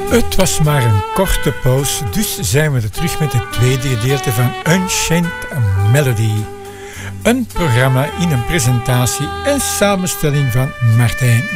Het was maar een korte pauze, dus zijn we er terug met het tweede gedeelte van Unchained Melody. Een programma in een presentatie en samenstelling van Martijn